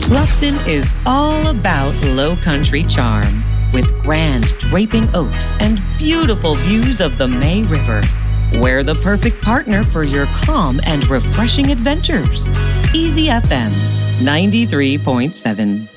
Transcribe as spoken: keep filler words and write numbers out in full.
Bluffton is all about low country charm, with grand draping oaks and beautiful views of the May River. We're the perfect partner for your calm and refreshing adventures. Easy F M ninety-three point seven.